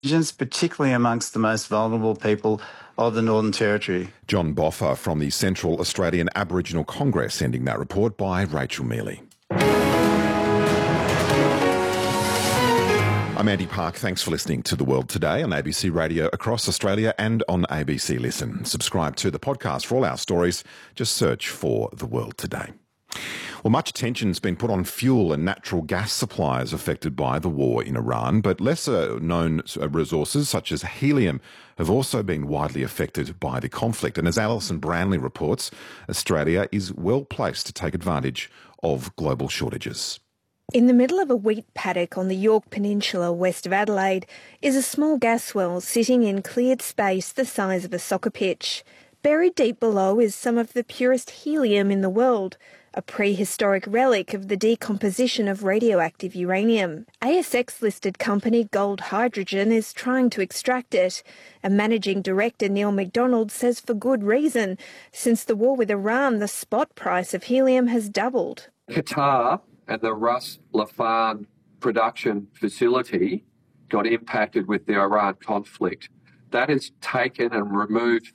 particularly amongst the most vulnerable people of the Northern Territory. John Boffa from the Central Australian Aboriginal Congress, sending that report by Rachel Mealy. I'm Andy Park. Thanks for listening to The World Today on ABC Radio across Australia and on ABC Listen. Subscribe to the podcast for all our stories. Just search for The World Today. Well, much attention's been put on fuel and natural gas supplies affected by the war in Iran, but lesser known resources such as helium have also been widely affected by the conflict. And as Alison Branley reports, Australia is well placed to take advantage of global shortages. In the middle of a wheat paddock on the Yorke Peninsula west of Adelaide is a small gas well sitting in cleared space the size of a soccer pitch. Buried deep below is some of the purest helium in the world, a prehistoric relic of the decomposition of radioactive uranium. ASX-listed company Gold Hydrogen is trying to extract it, and Managing Director Neil McDonald says for good reason. Since the war with Iran, the spot price of helium has doubled. Qatar and the Ras Laffan production facility got impacted with the Iran conflict. That has taken and removed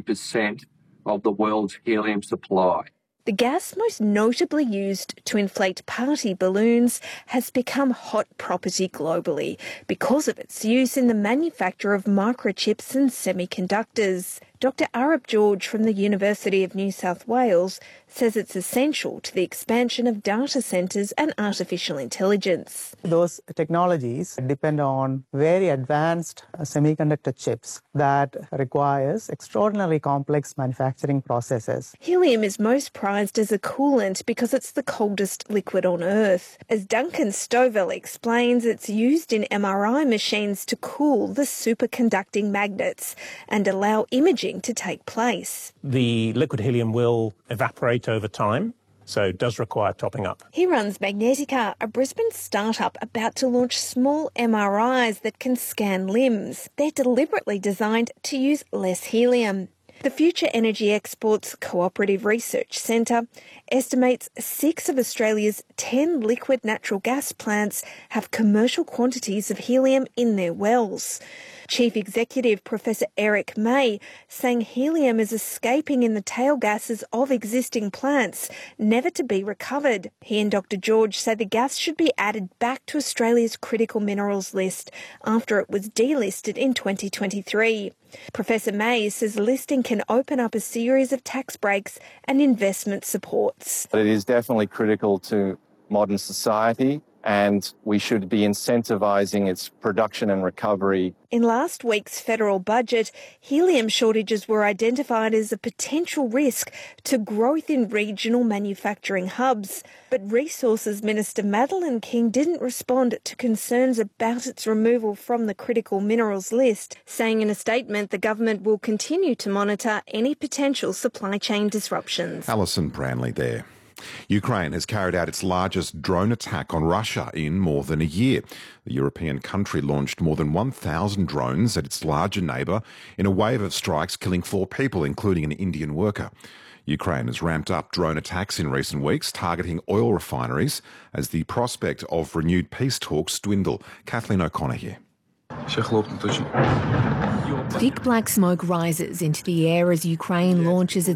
30% of the world's helium supply. The gas most notably used to inflate party balloons has become hot property globally because of its use in the manufacture of microchips and semiconductors. Dr. Arup George from the University of New South Wales says it's essential to the expansion of data centres and artificial intelligence. Those technologies depend on very advanced semiconductor chips that requires extraordinarily complex manufacturing processes. Helium is most prized as a coolant because it's the coldest liquid on Earth. As Duncan Stovell explains, it's used in MRI machines to cool the superconducting magnets and allow imaging to take place. The liquid helium will evaporate over time, so it does require topping up. He runs Magnetica, a Brisbane startup about to launch small MRIs that can scan limbs. They're deliberately designed to use less helium. The Future Energy Exports Cooperative Research Centre estimates 6 of Australia's 10 liquid natural gas plants have commercial quantities of helium in their wells. Chief Executive Professor Eric May saying helium is escaping in the tail gases of existing plants, never to be recovered. He and Dr. George say the gas should be added back to Australia's critical minerals list after it was delisted in 2023. Professor May says listing can open up a series of tax breaks and investment supports. It is definitely critical to modern society, and we should be incentivising its production and recovery. In last week's federal budget, helium shortages were identified as a potential risk to growth in regional manufacturing hubs. But Resources Minister Madeleine King didn't respond to concerns about its removal from the critical minerals list, saying in a statement the government will continue to monitor any potential supply chain disruptions. Alison Branley there. Ukraine has carried out its largest drone attack on Russia in more than a year. The European country launched more than 1,000 drones at its larger neighbour in a wave of strikes, killing 4 people, including an Indian worker. Ukraine has ramped up drone attacks in recent weeks, targeting oil refineries as the prospect of renewed peace talks dwindle. Kathleen O'Connor here. Thick black smoke rises into the air as Ukraine launches its